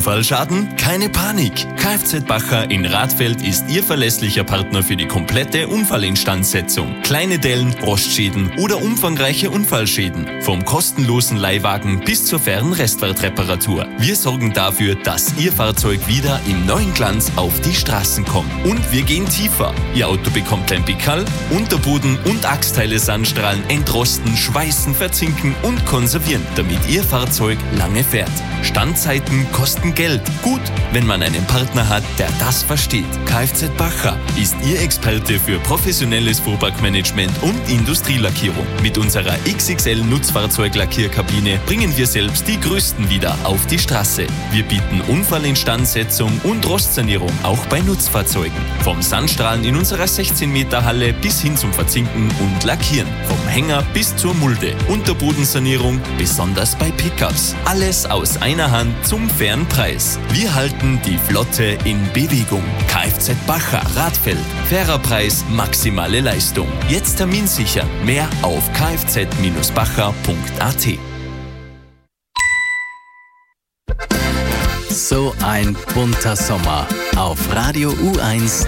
Unfallschaden? Keine Panik! Kfz Bacher in Radfeld ist Ihr verlässlicher Partner für die komplette Unfallinstandsetzung. Kleine Dellen, Rostschäden oder umfangreiche Unfallschäden. Vom kostenlosen Leihwagen bis zur fairen Restwertreparatur. Wir sorgen dafür, dass Ihr Fahrzeug wieder im neuen Glanz auf die Straßen kommt. Und wir gehen tiefer. Ihr Auto bekommt ein Pickerl, Unterboden und Achsteile Sandstrahlen entrosten, schweißen, verzinken und konservieren, damit Ihr Fahrzeug lange fährt. Standzeiten kosten Geld. Gut, wenn man einen Partner hat, der das versteht. Kfz Bacher ist Ihr Experte für professionelles Fuhrparkmanagement und Industrielackierung. Mit unserer XXL Nutzfahrzeuglackierkabine bringen wir selbst die größten wieder auf die Straße. Wir bieten Unfallinstandsetzung und Rostsanierung auch bei Nutzfahrzeugen. Vom Sandstrahlen in unserer 16 Meter Halle bis hin zum Verzinken und Lackieren. Vom Hänger bis zur Mulde. Unterbodensanierung, besonders bei Pickups. Alles aus einer Hand zum fairen Preis. Wir halten die Flotte in Bewegung. Kfz Bacher Radfeld. Fairer Preis, maximale Leistung. Jetzt Termin sichern. Mehr auf kfz-bacher.at. So ein bunter Sommer auf Radio U1